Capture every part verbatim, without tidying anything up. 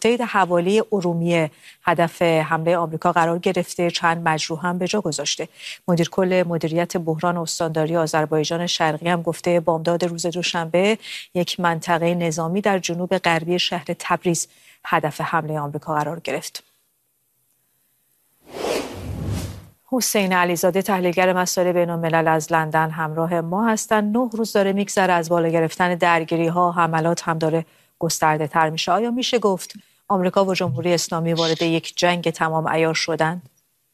گفته حوالی ارومیه هدف حمله آمریکا قرار گرفته، چند مجروح هم به جا گذاشته. مدیر کل مدیریت بحران استانداری آذربایجان شرقی هم گفته بامداد روز دوشنبه یک منطقه نظامی در جنوب غربی شهر تبریز هدف حمله آمریکا قرار گرفت. حسین علیزاده تحلیلگر مسائل بین‌الملل از لندن همراه ما هستند. نه روز داره میگذره از بالا گرفتن درگیری‌ها، حملات هم داره گسترده تر میشه. آیا میشه گفت آمریکا و جمهوری اسلامی وارد یک جنگ تمام عیار شدند؟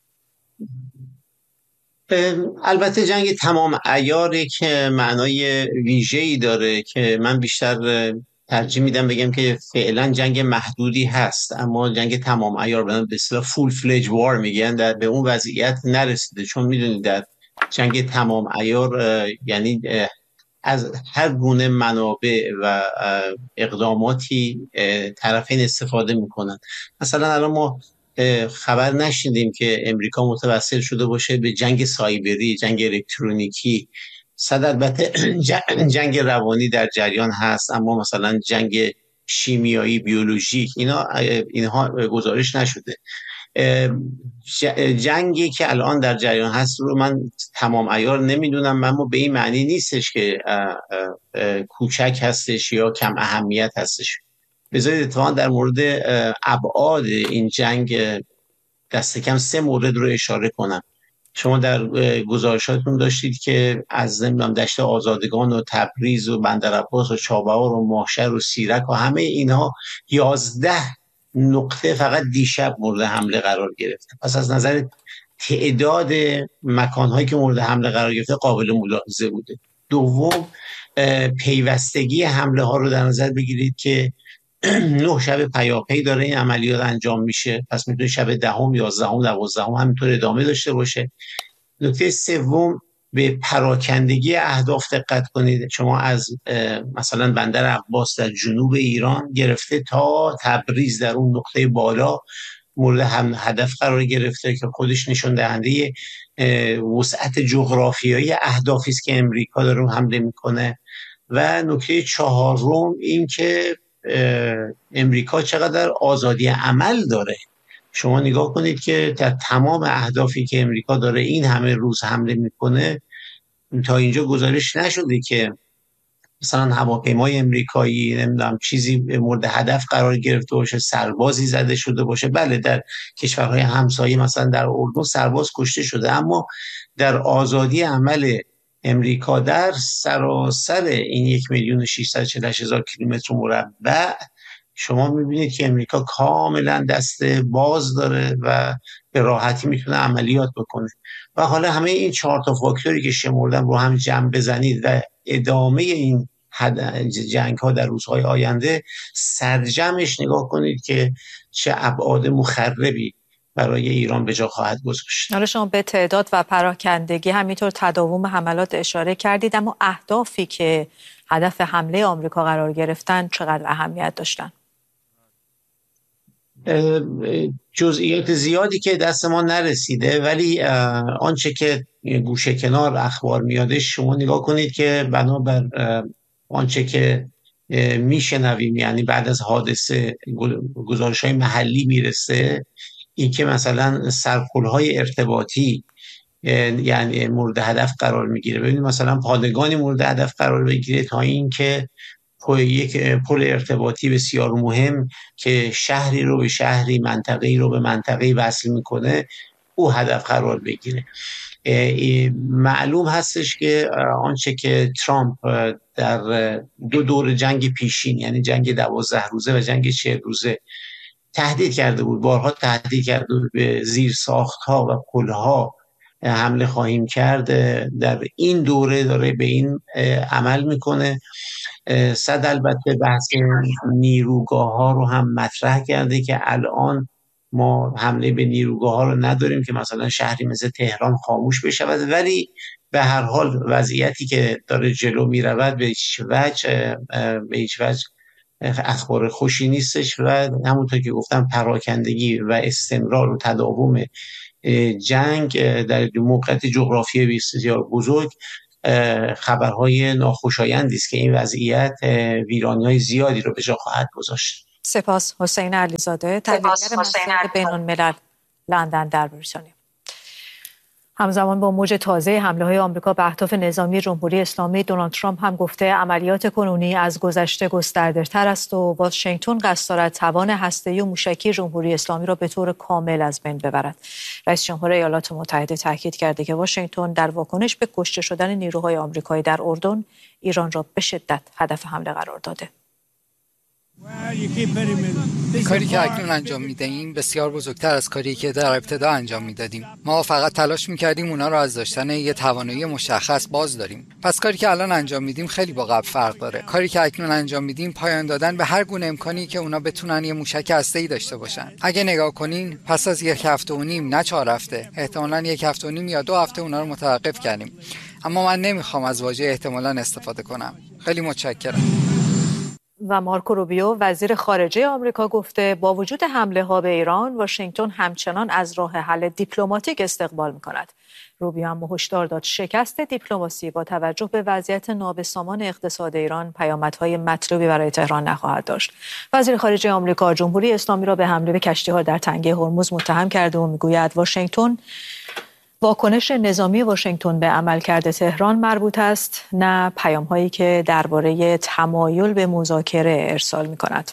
البته جنگ تمام عیاری که معنای ویژه‌ای داره که من بیشتر ترجیح میدم بگم که فعلا جنگ محدودی هست، اما جنگ تمام عیار به اصطلاح فول فلج وار میگن در به اون وضعیت نرسیده. چون میدونید در جنگ تمام عیار یعنی از هر گونه منابع و اقداماتی طرفین استفاده میکنن. مثلا الان ما خبر نشیدیم که امریکا متوسل شده باشه به جنگ سایبری، جنگ الکترونیکی. صد البته جنگ روانی در جریان هست، اما مثلا جنگ شیمیایی، بیولوژیک، اینا اینها گزارش نشده. جنگی که الان در جریان هست رو من تمام عیار نمیدونم، اما به این معنی نیستش که کوچک هستش یا کم اهمیت هستش. بذارید اتفاقا در مورد ابعاد این جنگ دست کم سه مورد رو اشاره کنم. شما در گزارشاتون داشتید که از نمیدونم دشت آزادگان و تبریز و بندرعباس و چابهار و ماهشهر و سیرک و همه اینها یازده نقطه فقط دیشب مورد حمله قرار گرفته. پس از نظر تعداد مکانهایی که مورد حمله قرار گرفته قابل ملاحظه بوده. دوم، پیوستگی حمله ها رو در نظر بگیرید که نه شب پیاپی داره این عملیات انجام میشه، پس میتونه شب دهم، یازدهم، دوازدهم همینطور ادامه داشته باشه. نکته سوم، به پراکندگی اهداف دقت کنید. شما از مثلا بندر عباس در جنوب ایران گرفته تا تبریز در اون نقطه بالا مورد هم هدف قرار گرفته که خودش نشون دهنده وسعت جغرافیایی اهدافی است که امریکا داره حمله میکنه. و نکته چهارم این که امریکا چقدر آزادی عمل داره. شما نگاه کنید که در تمام اهدافی که امریکا داره این همه روز حمله میکنه، تا اینجا گزارش نشده که مثلا هواپیمای امریکایی نمیدونم چیزی مورد هدف قرار گرفته باشه، سربازی زده شده باشه. بله در کشورهای همسایه مثلا در اردن سرباز کشته شده، اما در آزادی عمل امریکا در سراسر این یک میلیون و ششصد و چهل و هشت هزار کیلومتر مربع شما میبینید که امریکا کاملا دست باز داره و به راحتی میتونه عملیات بکنه. و حالا همه این چهار تا فاکتوری که شمردم رو هم جمع بزنید و ادامه این جنگ ها در روزهای آینده سرجمش نگاه کنید که چه ابعاد مخربی برای ایران به جا خواهد گذاشت. حالا شما به تعداد و پراکندگی همینطور تداوم حملات اشاره کردید، اما اهدافی که هدف حمله آمریکا قرار گرفتن چقدر اهمیت داشتن؟ جزئیات زیادی که دست ما نرسیده، ولی آنچه که گوشه کنار اخبار میادش شما نگاه کنید که بنابر آنچه که میشنویم، یعنی بعد از حادثه گزارش‌های محلی میرسه، این که مثلا سرپل‌های ارتباطی یعنی مورد هدف قرار میگیره. ببینید مثلا پادگانی مورد هدف قرار بگیره تا این که یک پل ارتباطی بسیار مهم که شهری رو به شهری، منطقه‌ای رو به منطقه‌ای وصل میکنه، او هدف قرار بگیره. معلوم هستش که آنچه که ترامپ در دو دور جنگ پیشین، یعنی جنگ دوازده روزه و جنگ چهل روزه تهدید کرده بود، بارها تهدید کرده بود به زیر ساخت‌ها و پل‌ها حمله خواهیم کرد، در این دوره داره به این عمل میکنه. صد البته بحث نیروگاه ها رو هم مطرح کرده که الان ما حمله به نیروگاه ها رو نداریم که مثلا شهری مثل تهران خاموش بشود، ولی به هر حال وضعیتی که داره جلو میرود به هیچ وجه به هیچ وجه اخبار خوشی نیستش. و همونطور که گفتم پراکندگی و استمرار و تداوم جنگ در موقعیت جغرافیایی بسیار بزرگ خبرهای ناخوشایندی است که این وضعیت ویرانی‌های زیادی رو به جا خواهد گذاشت. سپاس حسین علیزاده، تحلیلگر مسائل بین‌الملل لندن در بریتانیا. همزمان با موج تازه حمله‌های آمریکا به اهداف نظامی جمهوری اسلامی، دونالد ترامپ هم گفته عملیات کنونی از گذشته گسترده‌تر است و واشنگتن قصد دارد توان هسته‌ای و موشکی جمهوری اسلامی را به طور کامل از بین ببرد. رئیس جمهور ایالات متحده تاکید کرده که واشنگتن در واکنش به کشته شدن نیروهای آمریکایی در اردن، ایران را به شدت هدف حمله قرار داده. کاری که اکنون انجام میدهیم بسیار بزرگتر از کاری که در ابتدا انجام میدادیم. ما فقط تلاش میکردیم اونا را از داشتن یه توانایی مشخص باز داریم. پس کاری که الان انجام میدیم خیلی با قبل فرق داره. کاری که اکنون انجام میدیم پایان دادن به هر گونه امکانی که اونا بتونن یه موشک هسته‌ای داشته باشن. اگه نگاه کنین پس از یک هفته و نیم، نه چهار هفته، احتمالاً یک هفته و نیم یا دو هفته اونا رو متوقف کردیم. اما من نمیخوام از واژه احتمالاً استفاده کنم. خیلی متشکرم. و مارکو روبیو وزیر خارجه آمریکا گفته با وجود حمله ها به ایران، واشنگتن همچنان از راه حل دیپلماتیک استقبال می‌کند. روبیو هم هشدار داد شکست دیپلماسی با توجه به وضعیت نابسامان اقتصاد ایران پیامدهای مطلوبی برای تهران نخواهد داشت. وزیر خارجه آمریکا جمهوری اسلامی را به حمله به کشتی‌ها در تنگه هرمز متهم کرده و میگوید واشنگتن واکنش نظامی واشنگتن به عملکرد تهران مربوط است، نه پیام‌هایی که درباره تمایل به مذاکره ارسال می‌کند.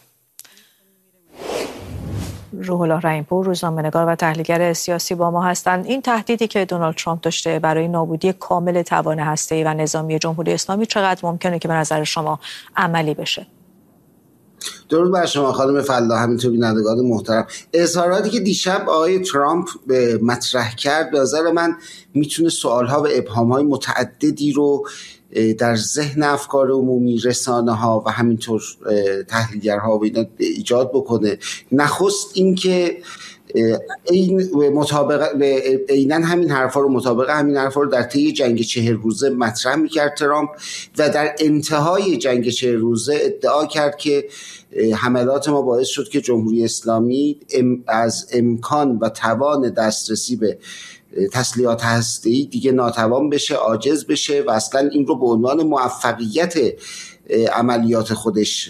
روح الله رحیم‌پور روزنامه‌نگار و تحلیلگر سیاسی با ما هستند. این تهدیدی که دونالد ترامپ داشته برای نابودی کامل توان هسته‌ای و نظامی جمهوری اسلامی چقدر ممکنه که به نظر شما عملی بشه؟ درود بر شما خانم فلا، همینطور بینندگان محترم. اظهاراتی که دیشب آقای ترامپ مطرح کرد به نظر من میتونه سوالها و ابهام‌های متعددی رو در ذهن افکار عمومی، رسانه‌ها و همینطور تحلیلگرها و اینا ایجاد بکنه. نخست این که این مطابق عیناً همین حرفا رو مطابق همین حرفا رو در طی جنگ چهل روزه مطرح می‌کرد ترامپ و در انتهای جنگ چهل روزه ادعا کرد که حملات ما باعث شد که جمهوری اسلامی از امکان و توان دسترسی به تسلیحات هسته‌ای دیگه ناتوان بشه، عاجز بشه و اصلا این رو به عنوان موفقیت عملیات خودش،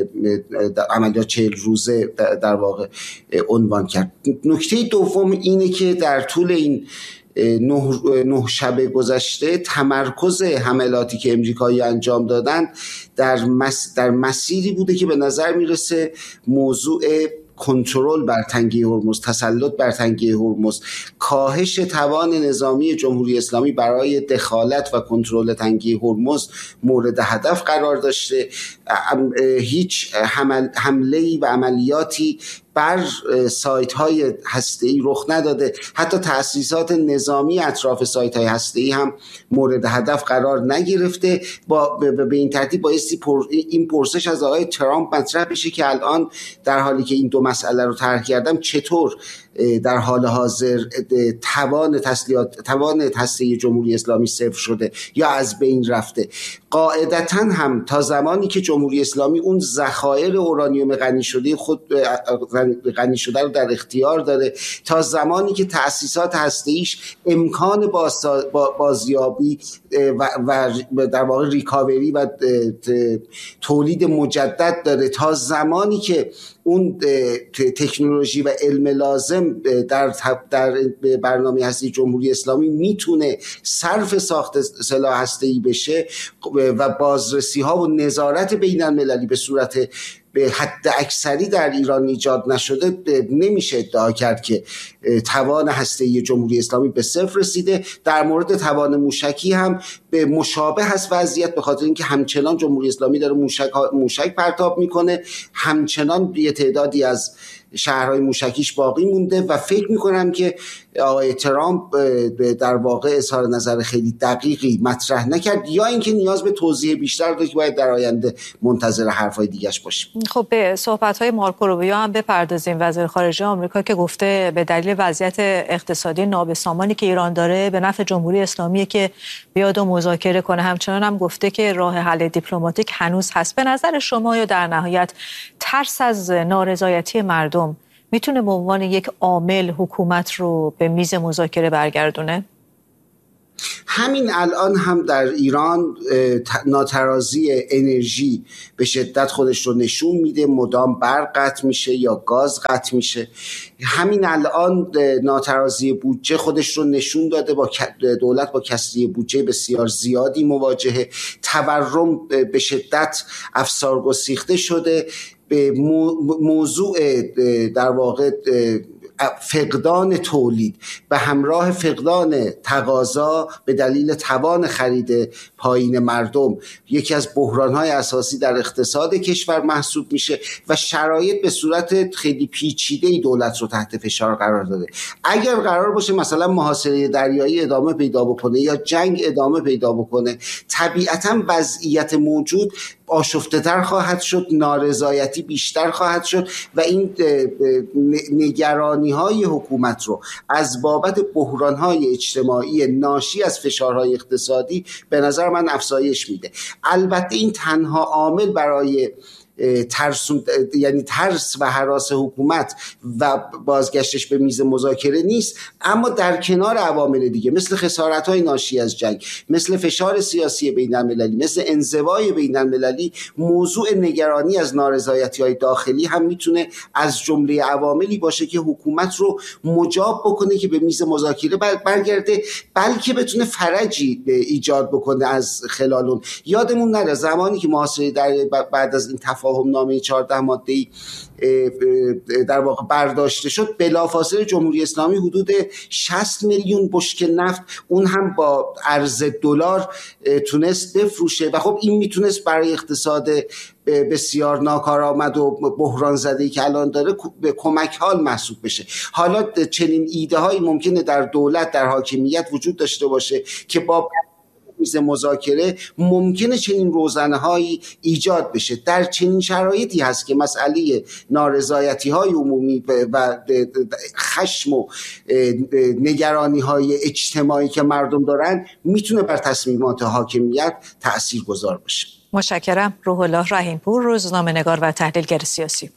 عملیات چهل روزه در واقع عنوان کرد. نکته دوم اینه که در طول این نه, نه شب گذشته تمرکز حملاتی که امریکایی انجام دادن در, مس در مسیری بوده که به نظر میرسه موضوع کنترل بر تنگه هرمز، تسلط بر تنگه هرمز، کاهش توان نظامی جمهوری اسلامی برای دخالت و کنترل تنگه هرمز مورد هدف قرار داشته. هیچ حمل، حمله‌ای و عملیاتی بر سایت های هسته‌ای رخ نداده. حتی تأسیسات نظامی اطراف سایت های هسته‌ای هم مورد هدف قرار نگرفته. با به این ترتیب بایستی پر این پرسش از آقای ترامپ مطرح بشه که الان در حالی که این دو مسئله رو طرح کردم چطور در حال حاضر توان تسلیحات توان هسته‌ای جمهوری اسلامی صفر شده یا از بین رفته. قاعدتاً هم تا زمانی که جمهوری اسلامی اون ذخایر اورانیوم غنی شده خود غنی شده رو در اختیار داره، تا زمانی که تأسیسات هسته‌ایش امکان بازیابی و, و در واقع ریکاوری و تولید مجدد داره، تا زمانی که اون تکنولوژی و علم لازم در در برنامه هستی جمهوری اسلامی میتونه صرف ساخت سلاح هسته‌ای بشه و بازرسی ها و نظارت بین المللی به صورت به حد اکثری در ایران ایجاد نشده، نمیشه ادعا کرد که توان هسته‌ای جمهوری اسلامی به صفر رسیده. در مورد توان موشکی هم به مشابه هست وضعیت، به خاطر اینکه همچنان جمهوری اسلامی داره موشک موشک پرتاب میکنه، همچنان یه تعدادی از شهرهای موشکیش باقی مونده و فکر میکنم که آقای ترامپ در واقع اظهار نظر خیلی دقیقی مطرح نکرد، یا اینکه نیاز به توضیح بیشتر داره که باید در آینده منتظر حرفای دیگه‌اش باشیم. خب به صحبت‌های مارکو روبیو هم بپردازیم. وزیر خارجه آمریکا که گفته به دلیل وضعیت اقتصادی نابسامانی که ایران داره به نفع جمهوری اسلامی که بیاد و مذاکره کنه. همچنان هم گفته که راه حل دیپلماتیک هنوز هست. به نظر شما یا در نهایت ترس از نارضایتی مردم میتونه به عنوان یک عامل حکومت رو به میز مذاکره برگردونه؟ همین الان هم در ایران ناترازی انرژی به شدت خودش رو نشون میده، مدام برق قطع میشه یا گاز قطع میشه. همین الان ناترازی بودجه خودش رو نشون داده، با دولت با کسری بودجه بسیار زیادی مواجهه، تورم به شدت افسار گسیخته شده، به موضوع در واقع فقدان تولید به همراه فقدان تقاضا به دلیل توان خرید پایین مردم یکی از بحران‌های اساسی در اقتصاد کشور محسوب میشه و شرایط به صورت خیلی پیچیده‌ای دولت رو تحت فشار قرار داده. اگر قرار باشه مثلا محاصره دریایی ادامه پیدا بکنه یا جنگ ادامه پیدا بکنه، طبیعتاً وضعیت موجود آشفته‌تر خواهد شد، نارضایتی بیشتر خواهد شد و این نگرانی‌های حکومت رو از بابت بحران‌های اجتماعی ناشی از فشارهای اقتصادی به نظر من افزایش میده. البته این تنها عامل برای ترس، یعنی ترس و هراس حکومت و بازگشتش به میز مذاکره نیست، اما در کنار عوامل دیگه مثل خسارت‌های ناشی از جنگ، مثل فشار سیاسی بین‌المللی، مثل انزوای بین‌المللی، موضوع نگرانی از نارضایتی‌های داخلی هم میتونه از جمله عواملی باشه که حکومت رو مجاب بکنه که به میز مذاکره برگرده، بلکه بتونه فرجی ایجاد بکنه از خلالون. یادمون نره زمانی که محاصره دریایی بعد از این تفاهم نامه چهارده ماده‌ای در واقع برداشته شد، بلافاصله جمهوری اسلامی حدود شصت میلیون بشکه نفت، اون هم با ارز دلار، تونست بفروشه و خب این میتونست برای اقتصاد بسیار ناکارآمد و بحران زده‌ای که الان داره به کمک حال محسوب بشه. حالا چنین ایده هایی ممکنه در دولت، در حاکمیت وجود داشته باشه که با میز مذاکره ممکنه چنین روزنه‌هایی ایجاد بشه. در چنین شرایطی هست که مسئله نارضایتی‌های عمومی و خشم و نگرانی‌های اجتماعی که مردم دارن میتونه بر تصمیمات حاکمیت تأثیرگذار باشه. متشکرم. روح الله رحیم‌پور، روزنامه‌نگار و تحلیلگر سیاسی.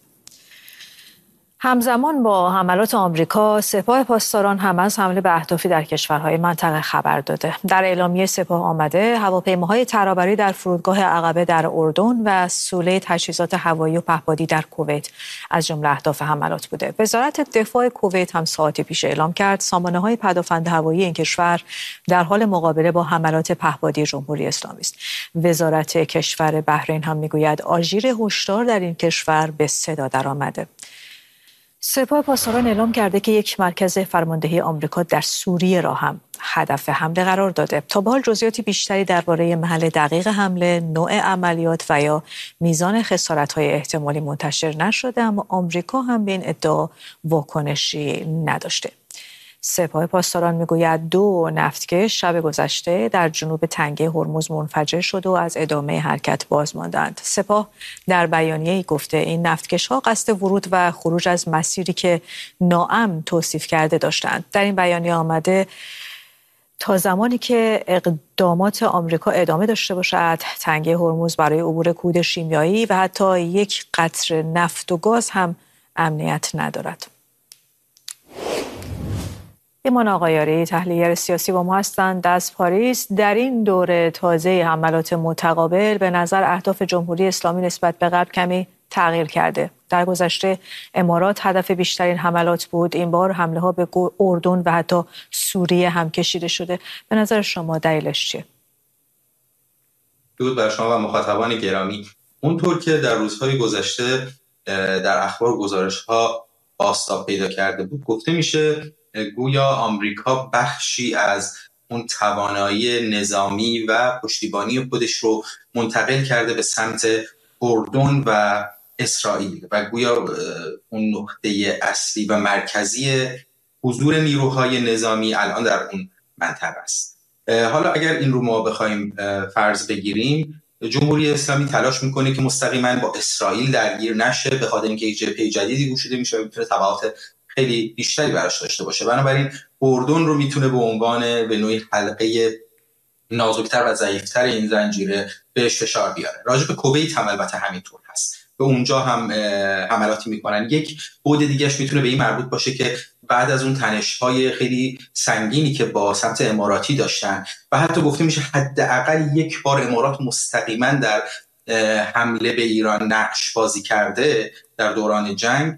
همزمان با حملات آمریکا، سپاه پاسداران هم از حمله به اهدافی در کشورهای منطقه خبر داده. در اعلامیه سپاه آمده هواپیماهای ترابری در فرودگاه عقبه در اردن و سوله تجهیزات هوایی و پهپادی در کویت از جمله اهداف حملات بوده. وزارت دفاع کویت هم ساعتی پیش اعلام کرد سامانه‌های پدافند هوایی این کشور در حال مقابله با حملات پهپادی جمهوری اسلامی است. وزارت کشور بحرین هم میگوید آژیر هشدار در این کشور به صدا درآمده. سپاه پاسداران اعلام کرده که یک مرکز فرماندهی آمریکا در سوریه را هم هدف حمله قرار داده. تا به حال جزئیات بیشتری درباره محل دقیق حمله، نوع عملیات و یا میزان خسارت‌های احتمالی منتشر نشده، اما آمریکا هم به این ادعا واکنشی نداشته. سپاه پاسداران میگوید دو نفتکش شب گذشته در جنوب تنگه هرمز منفجر شد و از ادامه حرکت باز ماندند. سپاه در بیانیه‌ای گفته این نفتکش‌ها قصد ورود و خروج از مسیری که ناامن توصیف کرده داشتند. در این بیانیه آمده تا زمانی که اقدامات آمریکا ادامه داشته باشد، تنگه هرمز برای عبور کود شیمیایی و حتی یک قطره نفت و گاز هم امنیت ندارد. ایمان آقایاری، تحلیلگر سیاسی با ما هستند از پاریس. در این دوره تازه حملات متقابل به نظر اهداف جمهوری اسلامی نسبت به قبل کمی تغییر کرده. در گذشته امارات هدف بیشترین حملات بود، این بار حمله ها به اردن و حتی سوریه هم کشیده شده. به نظر شما دلیلش چیه؟ درود بر شما و مخاطبان گرامی. اونطور که در روزهای گذشته در اخبار گزارش ها آستاب پیدا کرده بود، گفته میشه گویا آمریکا بخشی از اون توانایی نظامی و پشتیبانی خودش رو منتقل کرده به سمت اردن و اسرائیل و گویا اون نقطه اصلی و مرکزی حضور نیروهای نظامی الان در اون منطقه است. حالا اگر این رو ما بخوایم فرض بگیریم، جمهوری اسلامی تلاش میکنه که مستقیما با اسرائیل درگیر نشه، به خاطر اینکه یک جبهه جدیدی گشوده میشه و میتونه تبعات خیلی بیشتری براش داشته باشه. بنابراین اردن رو میتونه به عنوان به نوعی حلقه نازکتر و ضعیفتر این زنجیره بهش فشار بیاره. راجع به کویت هم البته همینطور هست، به اونجا هم حملاتی میکنن. یک بعد دیگهش میتونه به این مربوط باشه که بعد از اون تنش‌های خیلی سنگینی که با سمت اماراتی داشتن و حتی گفته میشه حداقل یک بار امارات مستقیما در حمله به ایران نقش بازی کرده در دوران جنگ،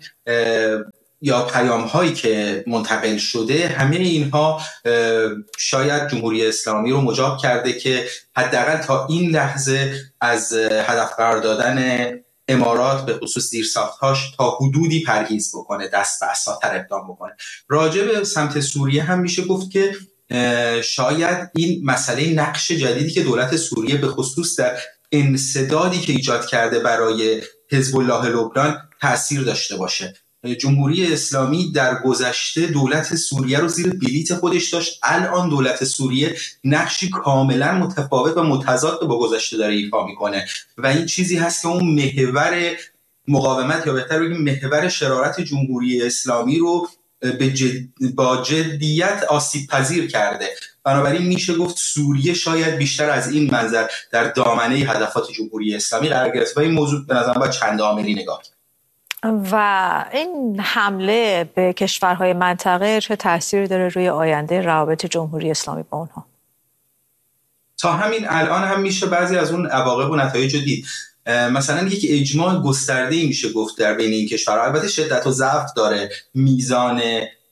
یا پیام هایی که منتقل شده، همه اینها شاید جمهوری اسلامی رو مجاب کرده که حداقل تا این لحظه از هدف قرار دادن امارات به خصوص زیرساخت‌هاش تا حدودی پرهیز بکنه، دست به اساتر اقدام بکنه. راجع به سمت سوریه هم میشه گفت که شاید این مسئله نقش جدیدی که دولت سوریه به خصوص در انسدادی که ایجاد کرده برای حزب الله لبنان تأثیر داشته باشه. جمهوری اسلامی در گذشته دولت سوریه رو زیر بلیت خودش داشت، الان دولت سوریه نقشی کاملا متفاوت و متضاد با گذشته داره ایفا میکنه و این چیزی هست که اون محور مقاومت یا بهتر بگیم محور شرارت جمهوری اسلامی رو به جد... با جدیت آسیب پذیر کرده. بنابراین میشه گفت سوریه شاید بیشتر از این منظر در دامنه هدفات جمهوری اسلامی قرار گرفت و این موضوع به نظر من باید چند عاملی نگاه کرد. و این حمله به کشورهای منطقه چه تأثیری داره روی آینده روابط جمهوری اسلامی با اونها؟ تا همین الان هم میشه بعضی از اون عواقب و نتایج رو دید. مثلا یک اجماع گسترده‌ای میشه گفت در بین این کشورها، البته شدت و ضعف داره میزان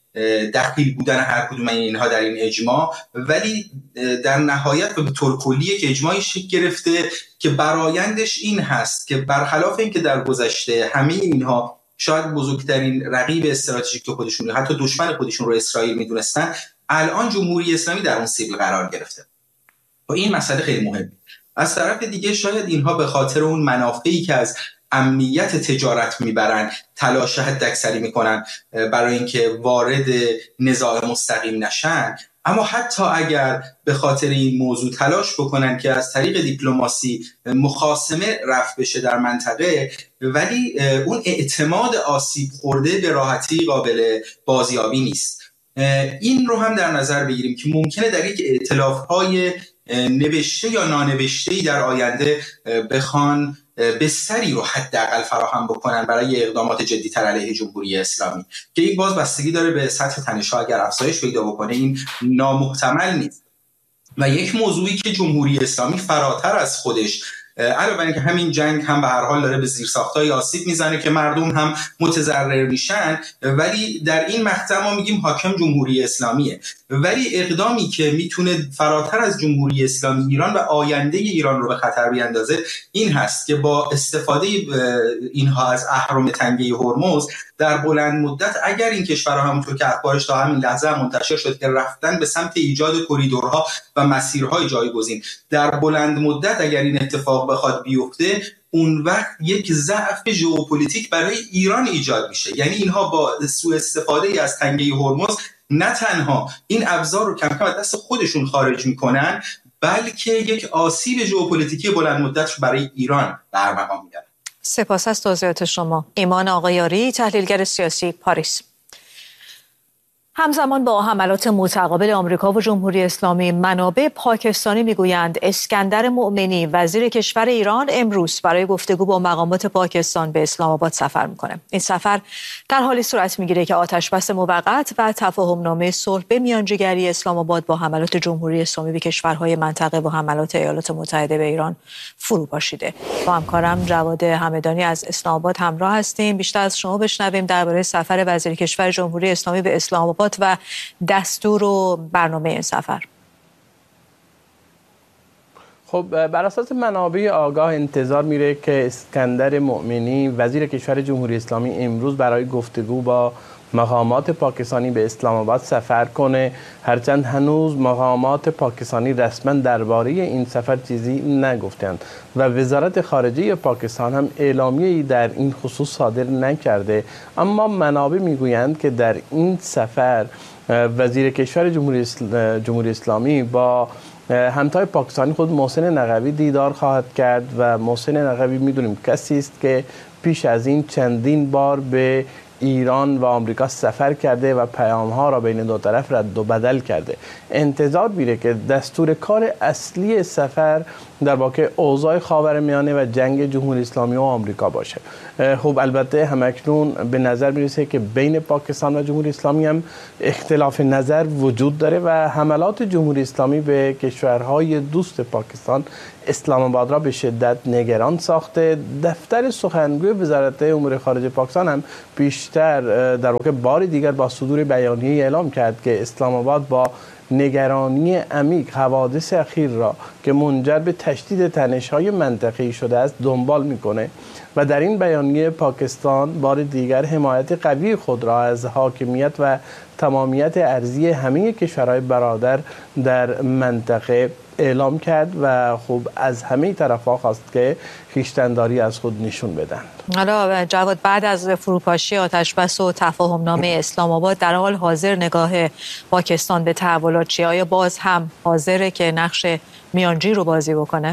دخیل بودن هر کدوم اینها در این اجماع، ولی در نهایت به طور کلی که اجماعی شکل گرفته که برآیندش این هست که برخلاف این که در گذشته همه اینها شاید بزرگترین رقیب استراتژیک خودشون حتی دشمن خودشون رو اسرائیل میدونستن، الان جمهوری اسلامی در اون سیبل قرار گرفته و این مسئله خیلی مهمه. از طرف دیگه شاید اینها به خاطر اون منافعی که از امنیت تجارت میبرن تلاش حداکثری میکنن برای اینکه وارد نزاع مستقیم نشن، اما حتی اگر به خاطر این موضوع تلاش بکنن که از طریق دیپلماسی مخاصمه رفع بشه در منطقه، ولی اون اعتماد آسیب خورده به راحتی قابل بازیابی نیست. این رو هم در نظر بگیریم که ممکنه در یک ائتلاف‌های نوشته یا نانوشته‌ای در آینده بخوان بستری رو حداقل فراهم بکنن برای اقدامات جدی‌تر علیه جمهوری اسلامی که این باز بستگی داره به سطح تنش‌ها، اگر افزایش پیدا بکنه این نامحتمل نیست. و یک موضوعی که جمهوری اسلامی فراتر از خودش، علاوه بر که همین جنگ هم به هر حال داره به زیرساخت‌های آسیب میزنه که مردم هم متضرر میشن، ولی در این مقطع ما میگیم حاکم جمهوری اسلامیه، ولی اقدامی که میتونه فراتر از جمهوری اسلامی ایران و آینده ایران رو به خطر بیاندازه این هست که با استفاده اینها از اهرم تنگه هرمز در بلند مدت، اگر این کشورها همونطور که اخبارش تا همین لحظه منتشر شد که رفتن به سمت ایجاد کریدورها و مسیرهای جایگزین، در بلند مدت اگر این اتفاق بخواد بیفته، اون وقت یک ضعف ژئوپلیتیک برای ایران ایجاد میشه. یعنی اینها با سوء استفاده از تنگه هرمز نه تنها این ابزار رو کم کم از دست خودشون خارج میکنن، بلکه یک آسیب ژئوپلیتیکی بلند مدت برای ایران برمقام میارن. سپاس از توضیحات شما. ایمان آقایاری، تحلیلگر سیاسی، پاریس. همزمان با حملات متقابل آمریکا و جمهوری اسلامی، منابع پاکستانی میگویند اسکندر مؤمنی وزیر کشور ایران امروز برای گفتگو با مقامات پاکستان به اسلام آباد سفر میکنه. این سفر در حالی صورت میگیره که آتشبس موقت و تفاهمنامه صلح به میانجیگری اسلام آباد با حملات جمهوری اسلامی به کشورهای منطقه و حملات ایالات متحده به ایران فرو پاشیده. با همکارم جواد همدانی از اسلام آباد همراه هستیم. بیشتر از شما بشنویم درباره سفر وزیر کشور جمهوری اسلامی به اسلام آباد و دستور و برنامه این سفر. خب بر اساس منابع آگاه انتظار میره که اسکندر مؤمنی وزیر کشور جمهوری اسلامی امروز برای گفتگو با مقامات پاکستانی به اسلام آباد سفر کنه، هرچند هنوز مقامات پاکستانی رسما درباره این سفر چیزی نگفتند و وزارت خارجه پاکستان هم اعلامیه‌ای در این خصوص صادر نکرده. اما منابع میگویند که در این سفر وزیر کشور جمهوری اسلامی با همتای پاکستانی خود محسن نقوی دیدار خواهد کرد و محسن نقوی میدونیم کسی است که پیش از این چندین بار به ایران و آمریکا سفر کرده و پیام‌ها را بین دو طرف رد و بدل کرده. انتظار میره که دستور کار اصلی سفر در واقع اوضاع خاورمیانه و جنگ جمهوری اسلامی و آمریکا باشه. خب البته همکنون به نظر میرسه که بین پاکستان و جمهوری اسلامی هم اختلاف نظر وجود داره و حملات جمهوری اسلامی به کشورهای دوست پاکستان اسلام آباد را به شدت نگران ساخته. دفتر سخنگوی وزارت امور خارجه پاکستان هم بیشتر در واقع بار دیگر با صدور بیانیه اعلام کرد که اسلام آباد با نگرانی عمیق حوادث اخیر را که منجر به تشدید تنش‌های منطقه‌ای شده است دنبال می‌کنه و در این بیانیه پاکستان بار دیگر حمایت قوی خود را از حاکمیت و تمامیت ارضی همه کشورهای برادر در منطقه اعلام کرد و خب از همه طرف‌ها خواست که خویشتن‌داری از خود نشون بدن. حالا جواد، بعد از فروپاشی آتشبس و تفاهمنامه اسلام آباد در حال حاضر نگاه پاکستان به تحولات چیه؟ آیا باز هم حاضره که نقش میانجی رو بازی بکنه؟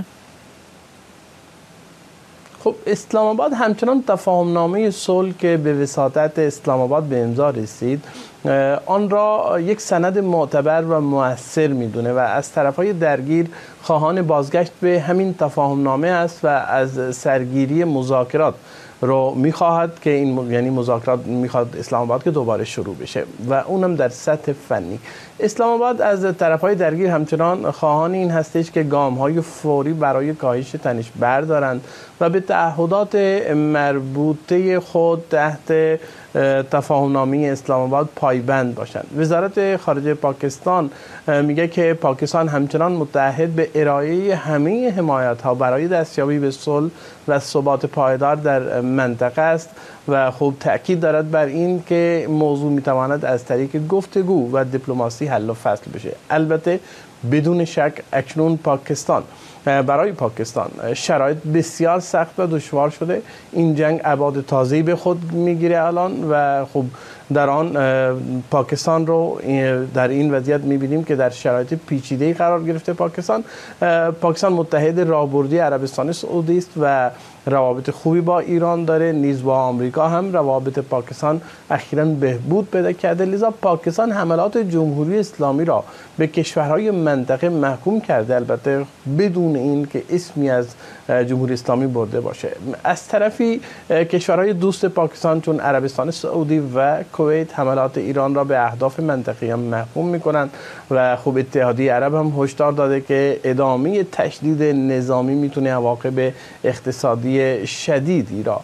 خب اسلام آباد همچنان تفاهمنامه صلح که به وساطت اسلام آباد به امضا رسید آن را یک سند معتبر و مؤثر میدونه و از طرفهای درگیر خواهان بازگشت به همین تفاهمنامه است و از سرگیری مذاکرات رو میخواهد که این یعنی مذاکرات میخواد اسلام آباد که دوباره شروع بشه و اونم در سطح فنی. اسلام آباد از طرفهای درگیر همچنان خواهان این هستش که گام‌های فوری برای کاهش تنش بردارند و به تعهدات مربوطه خود تحت تفاهمنامه اسلام آباد پایبند باشند. وزارت خارجه پاکستان میگه که پاکستان همچنان متعهد به ارائه همه حمایت‌ها برای دستیابی به صلح و ثبات پایدار در منطقه است و خوب تأکید دارد بر این که موضوع میتواند از طریق گفتگو و دیپلماسی حل و فصل بشه. البته بدون شک اکنون پاکستان برای پاکستان شرایط بسیار سخت و دشوار شده. این جنگ ابعاد تازه‌ای به خود میگیره الان و خب در آن پاکستان رو در این وضعیت میبینیم که در شرایط پیچیده‌ای قرار گرفته. پاکستان پاکستان متحد راهبردی عربستان سعودی است و روابط خوبی با ایران داره، نیز با آمریکا هم روابط پاکستان اخیراً بهبود پیدا کرده. لذا پاکستان حملات جمهوری اسلامی را به کشورهای منطقه محکوم کرده، البته بدون این که اسمی از جمهوری اسلامی برده باشه. از طرفی کشورهای دوست پاکستان چون عربستان سعودی و کویت حملات ایران را به اهداف منطقه‌ای هم محکوم می‌کنند و خب اتحادیه عرب هم هشدار داده که ادامه تشدید نظامی میتونه عواقب اقتصادی شدیدی را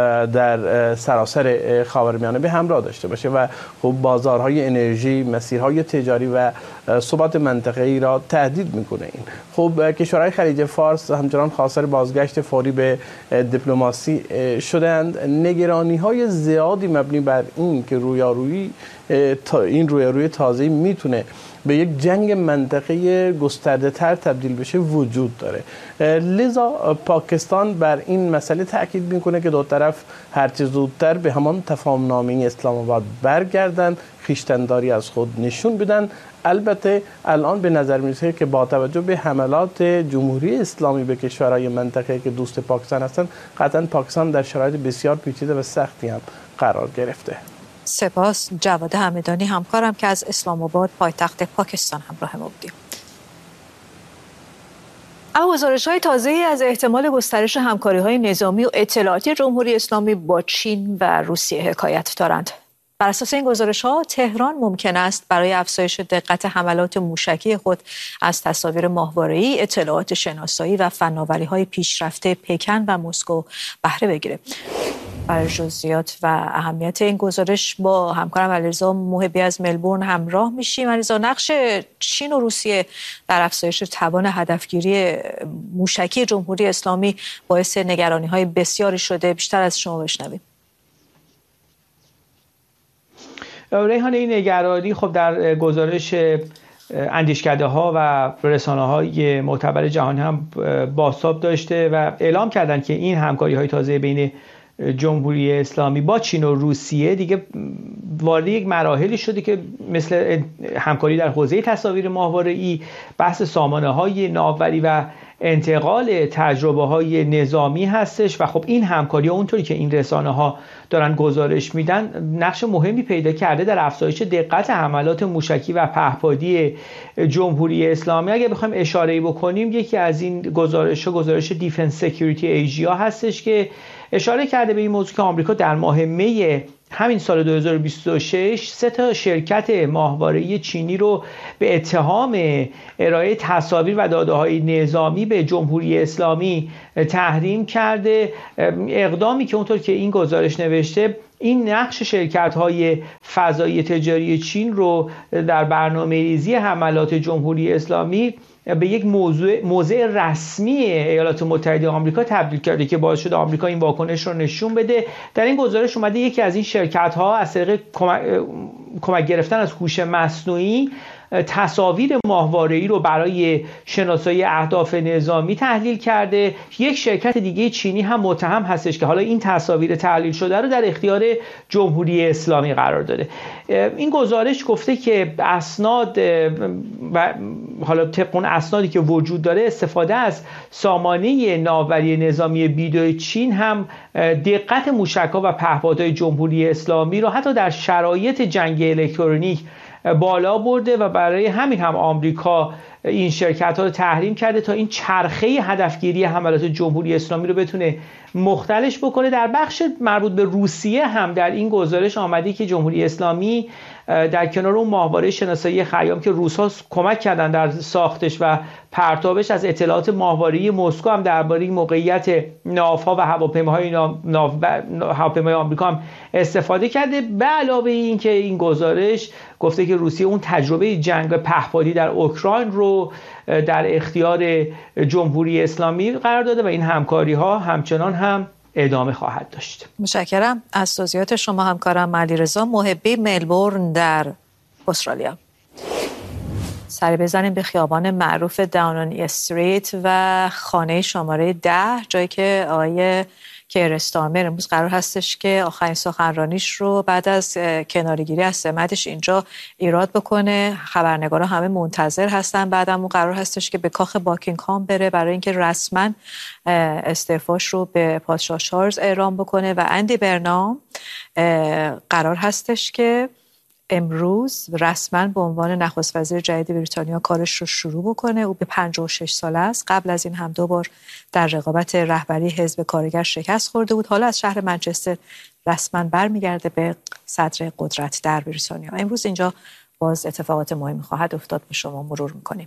در سراسر خاورمیانه به همراه داشته باشه و خب بازارهای انرژی، مسیرهای تجاری و ثبات منطقه‌ای را تهدید میکنه. این خب کشورهای خلیج فارس همچنان خواستار بازگشت فوری به دیپلماسی شدند. نگرانی‌های زیادی مبنی بر این که رویارویی این رویارویی تازه‌ای میتونه به یک جنگ منطقه گسترده تر تبدیل بشه وجود داره. لذا پاکستان بر این مسئله تاکید میکنه که دو طرف هرچه زودتر به همان تفاهمنامه اسلام آباد برگردند، خویشتن‌داری از خود نشون بدن. البته الان به نظر میرسه که با توجه به حملات جمهوری اسلامی به کشورهای منطقه که دوست پاکستان هستند، قطعا پاکستان در شرایط بسیار پیچیده و سختی هم قرار گرفته. سپاس جواد همدانی، همکارم که از اسلام آباد پایتخت پاکستان همراه ما بودیم. اما گزارش‌های تازه‌ای از احتمال گسترش همکاری‌های نظامی و اطلاعاتی جمهوری اسلامی با چین و روسیه حکایت دارند. بر اساس این گزارش‌ها تهران ممکن است برای افزایش دقت حملات موشکی خود از تصاویر ماهواره‌ای، اطلاعات شناسایی و فناوری‌های پیشرفته پکن و مسکو بهره بگیرد. برای جزئیات و اهمیت این گزارش با همکارم علیرضا محبی از ملبورن همراه میشیم. علیرضا، نقش چین و روسیه در افزایش توان هدفگیری موشکی جمهوری اسلامی باعث نگرانی‌های بسیاری شده. بیشتر از شما بشنویم. ریحانه، این نگرانی خب در گزارش اندیشکده ها و رسانه های معتبر جهانی هم بازتاب داشته و اعلام کردن که این همکاری های تازه بین جمهوری اسلامی با چین و روسیه دیگه وارد یک مراحلی شده که مثل همکاری در حوزه تصاویر ماهواره‌ای، بحث سامانه های ناوری و انتقال تجربه های نظامی هستش و خب این همکاری اونطوری که این رسانه ها دارن گزارش میدن نقش مهمی پیدا کرده در افزایش دقت حملات موشکی و پهپادی جمهوری اسلامی. اگه بخوایم اشاره بکنیم یکی از این گزارش ها گزارش دیفنس سکیوریتی ایجیا هستش که اشاره کرده به این موضوع که آمریکا در ماه می همین سال دو هزار و بیست و شش سه تا شرکت ماهواره‌ای چینی رو به اتهام ارائه تصاویر و داده‌های نظامی به جمهوری اسلامی تحریم کرده. اقدامی که اونطور که این گزارش نوشته این نقش شرکت‌های فضایی تجاری چین رو در برنامه‌ریزی حملات جمهوری اسلامی به یک موضوع موضع رسمی ایالات متحده آمریکا تبدیل کرده که باعث شده آمریکا این واکنش رو نشون بده. در این گزارش اومده یکی از این شرکت‌ها از طریق کمک, کمک گرفتن از هوش مصنوعی تصاویر ماهواره‌ای رو برای شناسایی اهداف نظامی تحلیل کرده. یک شرکت دیگه چینی هم متهم هستش که حالا این تصاویر تحلیل شده رو در اختیار جمهوری اسلامی قرار داده. این گزارش گفته که اسناد و حالا طبق اون اسنادی که وجود داره استفاده از سامانه ناوری نظامی بیدو چین هم دقت موشک‌ها و پهپادهای جمهوری اسلامی رو حتی در شرایط جنگ الکترونیک بالا برده و برای همین هم آمریکا این شرکت‌ها رو تحریم کرده تا این چرخه هدفگیری حملات جمهوری اسلامی رو بتونه مختلش بکنه. در بخش مربوط به روسیه هم در این گزارش آمده که جمهوری اسلامی در کنار اون ماهواره شناسایی خیام که روس‌ها کمک کردن در ساختش و پرتابش از اطلاعات ماهواره‌ای مسکو هم درباره موقعیت ناوها و هواپیماهای ناو هواپیمای آمریکا هم استفاده کرده. به علاوه این که این گزارش گفته که روسیه اون تجربه جنگ پهپادی در اوکراین رو در اختیار جمهوری اسلامی قرار داده و این همکاری‌ها همچنان هم ادامه خواهد داشت. متشکرم از توضیحات شما همکارم علیرضا محبی ملبورن در استرالیا. سری بزنیم به خیابان معروف داونون استریت و خانه شماره ده، جایی که آقای کیر استارمر امروز قرار هستش که آخرین سخنرانیش رو بعد از کناره‌گیری از سمتش اینجا ایراد بکنه. خبرنگارا همه منتظر هستن. بعدم اون قرار هستش که به کاخ باکینگهام بره برای اینکه رسما استعفاش رو به پادشاه چارلز اعلام بکنه و اندی برنام قرار هستش که امروز رسما به عنوان نخست وزیر جدید بریتانیا کارش رو شروع بکنه. او به پنجاه و شش ساله است. قبل از این هم دو بار در رقابت رهبری حزب کارگر شکست خورده بود. حالا از شهر منچستر رسما برمیگرده به صدر قدرت در بریتانیا. امروز اینجا باز اتفاقات مهمی خواهد افتاد، به شما مرور میکنیم.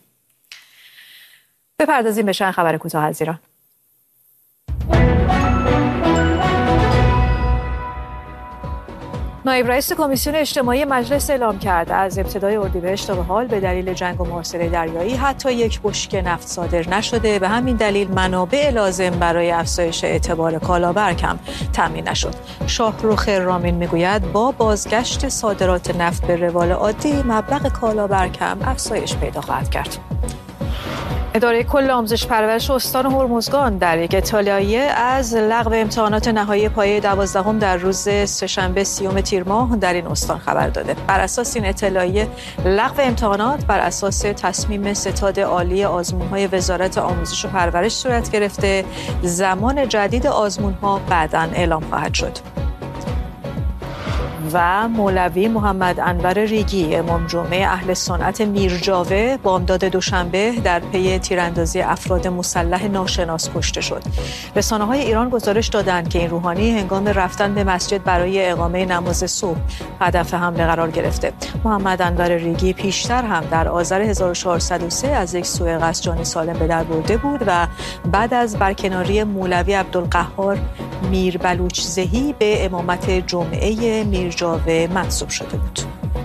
بپردازیم به چند خبر کوتاه از ایران. نایب رئیس کمیسیون اجتماعی مجلس اعلام کرده از ابتدای اردیبهشت تا به حال به دلیل جنگ و محاصره دریایی حتی یک بشکه نفت صادر نشده. به همین دلیل منابع لازم برای افزایش اعتبار کالابرگ هم تامین نشد. شاهرخ رامین میگوید با بازگشت صادرات نفت به روال عادی مبلغ کالابرگ هم افزایش پیدا خواهد کرد. اداره کل آموزش پرورش استان هرمزگان در یک اطلاعیه از لغو امتحانات نهایی پایه دوازدهم در روز سه‌شنبه سیوم تیر ماه در این استان خبر داده. بر اساس این اطلاعیه لغو امتحانات بر اساس تصمیم ستاد عالی آزمون‌های وزارت آموزش و پرورش صورت گرفته. زمان جدید آزمون‌ها بعداً اعلام خواهد شد. و مولوی محمد انور ریگی امام جمعه اهل سنت میرجاوه بامداد دوشنبه در پی تیراندازی افراد مسلح ناشناس کشته شد. رسانه‌های ایران گزارش دادند که این روحانی هنگام رفتن به مسجد برای اقامه نماز صبح هدف حمله قرار گرفته. محمد انور ریگی پیشتر هم در آذر هزار و چهارصد و سه از یک سوء قصد جان سالم به در برده بود و بعد از برکناری مولوی عبدالقهار میر بلوچزهی به امامت جمعه میرجاوه منصوب شده بود.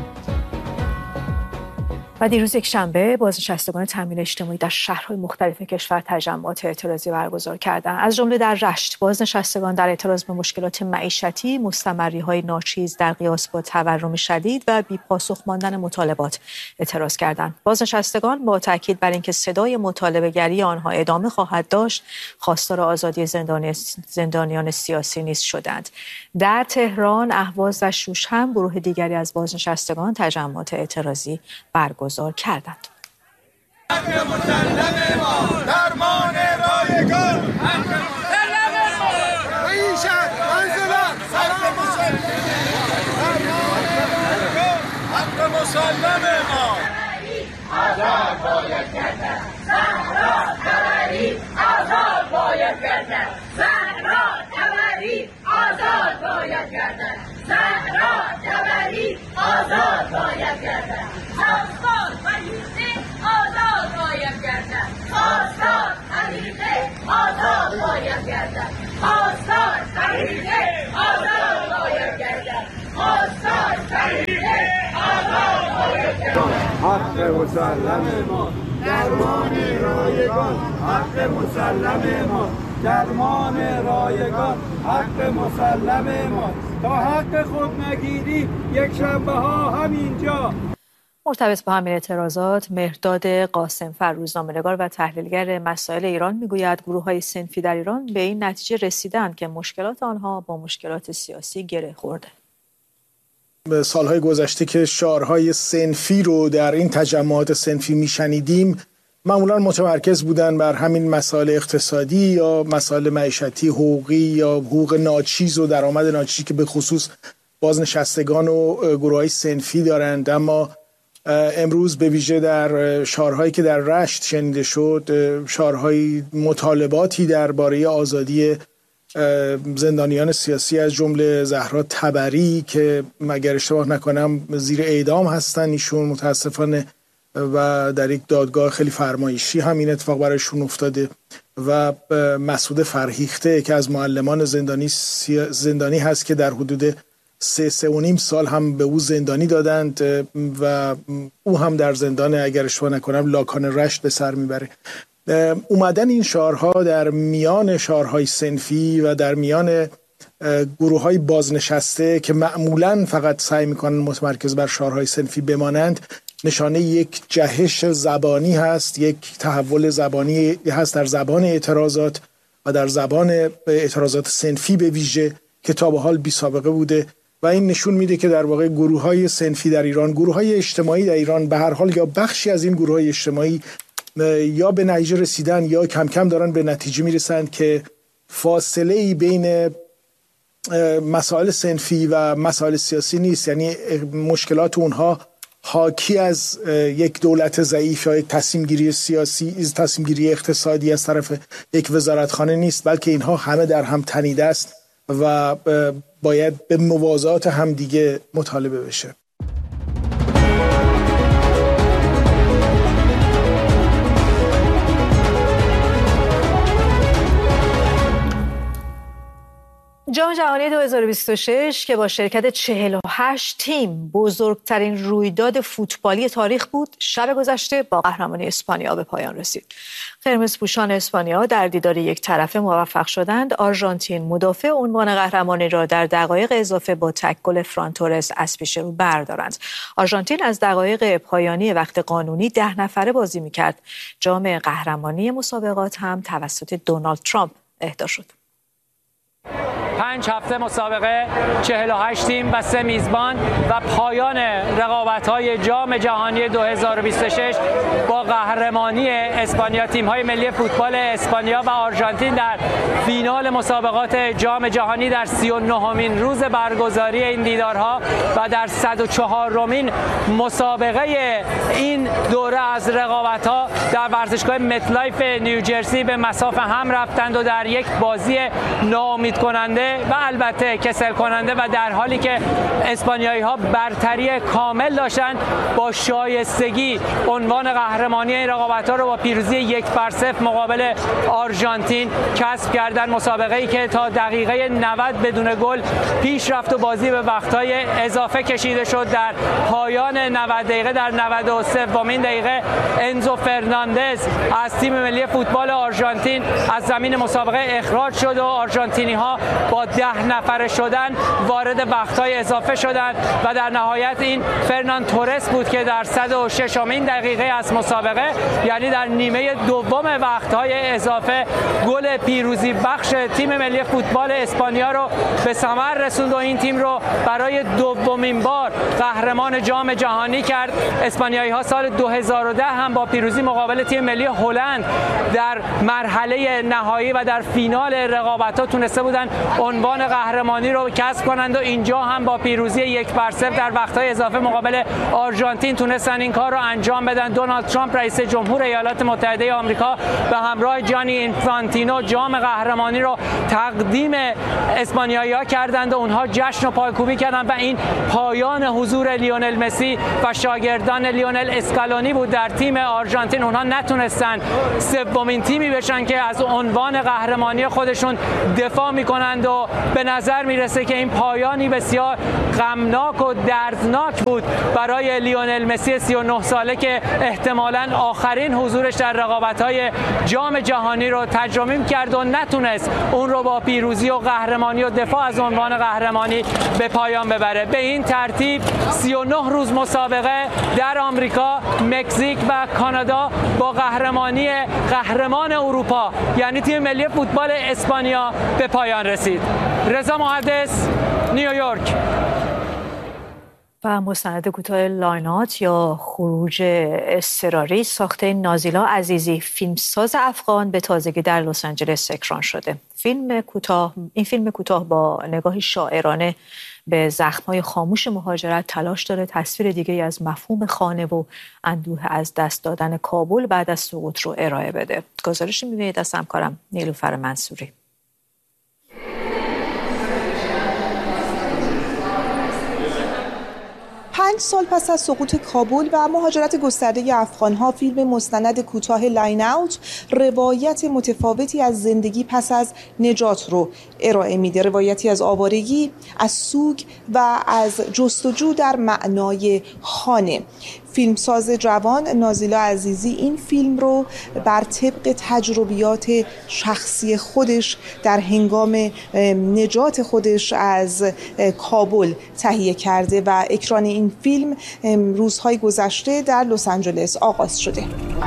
و دیروز یک شنبه بازنشستگان تامین اجتماعی در شهرهای مختلف کشور تجمعات اعتراضی برگزار کردند. از جمله در رشت بازنشستگان در اعتراض به مشکلات معیشتی، مستمری‌های ناچیز در قیاس با تورم شدید و بی‌پاسخ ماندن مطالبات اعتراض کردند. بازنشستگان با تاکید بر اینکه صدای مطالبه‌گری آنها ادامه خواهد داشت، خواستار آزادی زندانی زندانیان سیاسی نیز شدند. در تهران، اهواز و شوش هم گروه دیگری از بازنشستگان تجمعات اعتراضی برگزار گذار کردند. حق مسلم ما درمان رایگان، حق مسلم ما عیشت منزلت سلام درمان رایگان، حق مسلم ما آزاد باید گردد، زهرا طبری آزاد باید گردد، زهرا طبری آزاد باید گردد، زهرا طبری آزاد باید گردد، خواستار خلیفه آزاد باید گردد، خواستار خلیفه آزاد باید گردد، خواستار خلیفه آزاد باید گردد، خواستار خلیفه آزاد باید گردد. حق مسلم ما درمان رایگان، حق مسلم ما درمان رایگان، حق مسلم ما تا حق خود نگیری یک شنبه ها همینجا. مرتبط با همین اعتراضات، مهرداد قاسمفر روزنامه‌نگار و تحلیلگر مسائل ایران میگوید گروه‌های صنفی در ایران به این نتیجه رسیدند که مشکلات آنها با مشکلات سیاسی گره خورده. به سالهای گذشته که شعارهای صنفی رو در این تجمعات صنفی میشنیدیم معمولا متمرکز بودن بر همین مسائل اقتصادی یا مسائل معیشتی، حقوقی یا حقوق ناچیز و درآمد ناچیزی که به خصوص بازنشستگان و گروه‌های صنفی دارند. اما امروز به ویژه در شعارهایی که در رشت شنیده شد، شعارهای مطالباتی درباره آزادی زندانیان سیاسی از جمله زهرا طبری که مگر اشتباه نکنم زیر اعدام هستن ایشون متاسفانه و در یک دادگاه خیلی فرمایشی هم این اتفاق برایشون افتاده، و مسعود فرهیخته که از معلمان زندانی زندانی هست که در حدود سه سه و نیم سال هم به او زندانی دادند و او هم در زندان اگر اشتباه نکنم لاکان رشت به سر میبره. اومدن این شعارها در میان شعارهای صنفی و در میان گروه‌های بازنشسته که معمولاً فقط سعی میکنن متمرکز بر شعارهای صنفی بمانند نشانه یک جهش زبانی هست، یک تحول زبانی هست در زبان اعتراضات و در زبان اعتراضات صنفی به ویژه که تا به حال بی سابقه بوده و این نشون میده که در واقع گروه‌های صنفی در ایران، گروه‌های اجتماعی در ایران به هر حال یا بخشی از این گروه‌های اجتماعی یا به نتیجه رسیدن یا کم کم دارن به نتیجه میرسند که فاصله ای بین مسائل صنفی و مسائل سیاسی نیست، یعنی مشکلات اونها حاکی از یک دولت ضعیف یا یک تصمیم گیری سیاسی، تصمیم گیری اقتصادی از طرف یک وزارتخانه نیست، بلکه اینها همه در هم تنیده است و باید به موازات هم دیگه مطالبه بشه. جام جهانی دو هزار و بیست و شش که با شرکت چهل و هشت تیم بزرگترین رویداد فوتبالی تاریخ بود، شب گذشته با قهرمانی اسپانیا به پایان رسید. قرمزپوشان اسپانیا در دیدار یک طرفه موفق شدند آرژانتین مدافع عنوان قهرمانی را در دقایق اضافه با تک گل فران تورز از پیش رو بردارند. آرژانتین از دقایق پایانی وقت قانونی ده نفره بازی می‌کرد. جام قهرمانی مسابقات هم توسط دونالد ترامپ اهدا شد. پنج هفته مسابقه، چهل و هشت تیم و سه میزبان و پایان رقابت‌های جام جهانی دو هزار و بیست و شش با قهرمانی اسپانیا. تیم‌های ملی فوتبال اسپانیا و آرژانتین در فینال مسابقات جام جهانی در سی و نهمین روز برگزاری این دیدارها و در صد و چهارمین مسابقه این دوره از رقابت‌ها در ورزشگاه متلایف نیوجرسی به مساف هم رفتند و در یک بازی ناامید کننده و البته کسل کننده و در حالی که اسپانیایی ها برتری کامل داشتند با شایستگی عنوان قهرمانی این رقابت ها رو با پیروزی یک بر صفر مقابل آرژانتین کسب کردند. مسابقه ای که تا دقیقه نود بدون گل پیش رفت و بازی به وقت‌های اضافه کشیده شد. در پایان نود دقیقه در نود و سومین دقیقه انزو فرناندز از تیم ملی فوتبال آرژانتین از زمین مسابقه اخراج شد و آرژانتینی ها با با ده نفره شدن وارد وقت‌های اضافه شدند و در نهایت این فرنان تورس بود که در صد و ششمین دقیقه از مسابقه، یعنی در نیمه دوم وقت‌های اضافه، گل پیروزی بخش تیم ملی فوتبال اسپانیا رو به ثمر رسوند و این تیم رو برای دومین بار قهرمان جام جهانی کرد. اسپانیایی‌ها سال دو هزار و ده هم با پیروزی مقابل تیم ملی هلند در مرحله نهایی و در فینال رقابت‌ها تونسته بودن عنوان قهرمانی رو کسب کنند و اینجا هم با پیروزی یک بر صفر در وقت‌های اضافه مقابل آرژانتین تونستن این کار رو انجام بدن. دونالد ترامپ رئیس جمهور ایالات متحده آمریکا به همراه جانی اینفانتینو جام قهرمانی رو تقدیم اسپانیایی‌ها کردند و اونها جشن و پایکوبی کردند و این پایان حضور لیونل مسی و شاگردان لیونل اسکالونی بود در تیم آرژانتین. اونها نتونستن سومین تیمی بشن که از عنوان قهرمانی خودشون دفاع میکنند و به نظر میرسه که این پایانی بسیار غمناک و دردناک بود برای لیونل مسی سی و نه ساله که احتمالاً آخرین حضورش در رقابت‌های جام جهانی رو تجربه کرد و نتونست اون رو با پیروزی و قهرمانی و دفاع از عنوان قهرمانی به پایان ببره. به این ترتیب سی و نه روز مسابقه در آمریکا، مکزیک و کانادا با قهرمانی قهرمان اروپا یعنی تیم ملی فوتبال اسپانیا به پایان رسید. رضا محدث، نیویورک. و مستند کوتاه لاینات یا خروج اضطراری ساخته نازیلا عزیزی، فیلمساز افغان، به تازگی در لس آنجلس اکران شده. فیلم کوتاه این فیلم کوتاه با نگاهی شاعرانه به زخم‌های خاموش مهاجرت تلاش داره تصویر دیگه از مفهوم خانه و اندوه از دست دادن کابل بعد از سقوط رو ارائه بده. گزارشی می‌بینید از همکارم نیلوفر منصوری. پنج سال پس از سقوط کابل و مهاجرت گسترده افغان‌ها، فیلم مستند کوتاه لاین اوت روایت متفاوتی از زندگی پس از نجات رو ارائه میده. روایتی از آوارگی، از سوگ و از جستجو در معنای خانه. فیلمساز جوان نازیلا عزیزی این فیلم رو بر طبق تجربیات شخصی خودش در هنگام نجات خودش از کابل تهیه کرده و اکران این فیلم روزهای گذشته در لس آنجلس آغاز شده.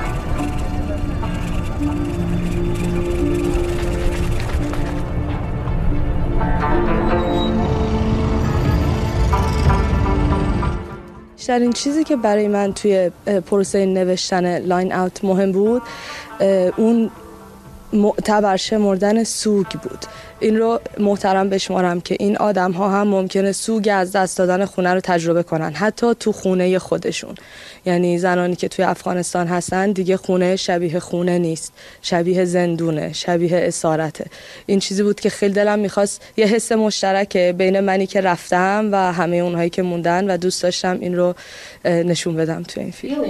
بیشترین چیزی که برای من توی پروسه نوشتن لاین اوت مهم بود اون معتبر شمردن سوگ بود. این رو محترم بشمارم که این آدم ها هم ممکنه سوگ از دست دادن خونه رو تجربه کنن، حتی تو خونه خودشون. یعنی زنانی که توی افغانستان هستن دیگه خونه شبیه خونه نیست، شبیه زندونه، شبیه اسارته. این چیزی بود که خیلی دلم میخواست یه حس مشترک بین منی که رفتم و همه اونهایی که موندن و دوست داشتم این رو نشون بدم توی این فیلم.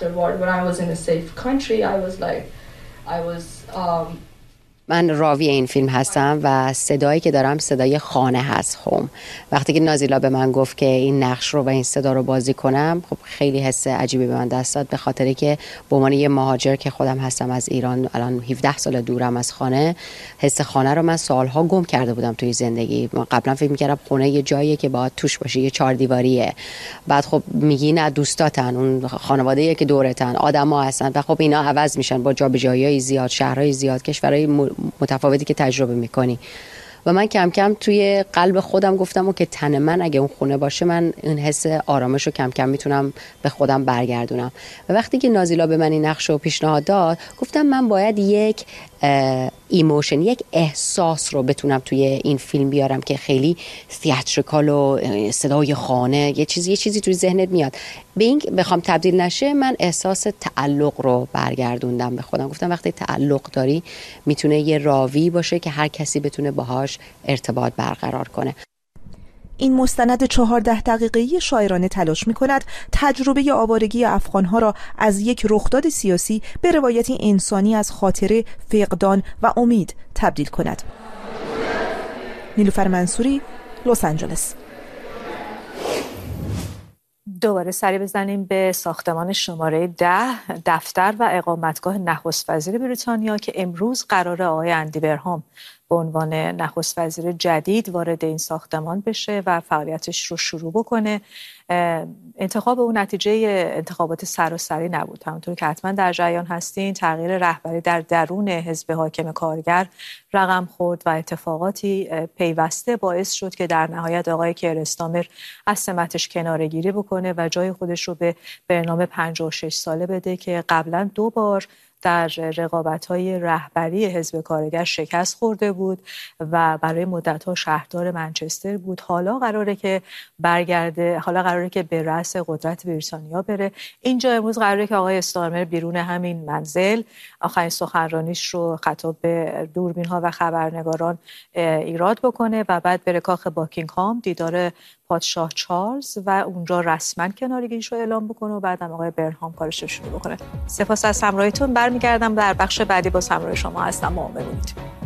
من راوی این فیلم هستم و صدایی که دارم صدای خانه هست، هوم. وقتی که نازیلا به من گفت که این نقش رو و این صدا رو بازی کنم، خب خیلی حس عجیبی به من دست داد، به خاطری که به عنوان یه مهاجر که خودم هستم از ایران، الان هفده سال دورم از خانه، حس خانه رو من سالها گم کرده بودم توی زندگی. من قبلا فکر می‌کردم خونه یه جاییه که باید توش باشی، یه چهار دیواریه. بعد خب میگی نه، دوستاتن، اون خانواده‌ای که دورتن، آدم‌ها هستن و خب اینا عوض میشن با جابجایی‌های زیاد، شهرهای زیاد، کشورهای متفاوتی که تجربه میکنی. و من کم کم توی قلب خودم گفتم و که تن من اگه اون خونه باشه، من این حس آرامش رو کم کم میتونم به خودم برگردونم. و وقتی که نازیلا به من این نقش رو پیشنهاد داد، گفتم من باید یک ایموشن، یک احساس رو بتونم توی این فیلم بیارم که خیلی تئاتریکال و صدای خانه، یه چیزی یه چیزی توی ذهنت میاد. به این بخوام تبدیل نشه، من احساس تعلق رو برگردوندم به خودم. گفتم وقتی تعلق داری، میتونه یه راوی باشه که هر کسی بتونه باهاش ارتباط برقرار کنه. این مستند چهارده دقیقه‌ای شاعرانه تلاش می‌کند تجربه آوارگی افغان‌ها را از یک رخداد سیاسی به روایتی انسانی از خاطره، فقدان و امید تبدیل کند. نیلوفر منصوری، لس آنجلس. دوباره سری بزنیم به ساختمان شماره ده، دفتر و اقامتگاه نخست وزیر بریتانیا که امروز قرار آقای اندی برهام به عنوان نخست وزیر جدید وارد این ساختمان بشه و فعالیتش رو شروع بکنه. انتخاب او نتیجه انتخابات سراسری نبود. همونطور که حتما در جریان هستین، تغییر رهبری در درون حزب حاکم کارگر رقم خورد و اتفاقاتی پیوسته باعث شد که در نهایت آقای کیر استارمر از سمتش کناره‌گیری بکنه و جای خودش رو به برنامه پنجاه و شش ساله بده که قبلا دو بار در رقابت‌های رهبری حزب کارگر شکست خورده بود و برای مدت‌ها شهردار منچستر بود. حالا قراره که برگرده، حالا قراره که به رأس قدرت بریتانیا بره. اینجا امروز قراره که آقای استارمر بیرون همین منزل آخرین سخنرانیش رو خطاب به دوربین‌ها و خبرنگاران ایراد بکنه و بعد بره کاخ باکینگهام دیدار پادشاه چارلز و اونجا رسما کناره‌گیریش رو اعلام بکنه و بعدم آقای برهام کارش رو شروع بکنه. سپاس از همراهیتون. برمیگردم در بخش بعدی با همراه شما هستم. ما ببینید.